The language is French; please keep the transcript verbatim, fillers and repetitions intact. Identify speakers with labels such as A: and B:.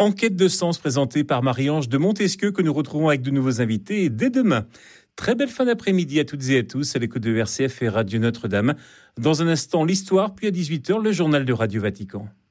A: Enquête de sens présentée par Marie-Ange de Montesquieu que nous retrouvons avec de nouveaux invités dès demain. Très belle fin d'après-midi à toutes et à tous à l'écoute de R C F et Radio Notre-Dame. Dans un instant, l'histoire, puis à dix-huit heures, le journal de Radio Vatican.